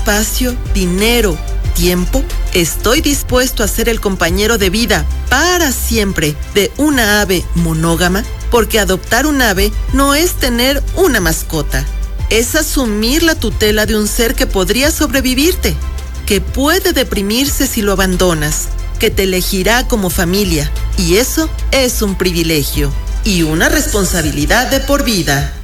espacio, dinero, tiempo, estoy dispuesto a ser el compañero de vida para siempre de una ave monógama, porque adoptar un ave no es tener una mascota, es asumir la tutela de un ser que podría sobrevivirte, que puede deprimirse si lo abandonas, que te elegirá como familia, y eso es un privilegio y una responsabilidad de por vida.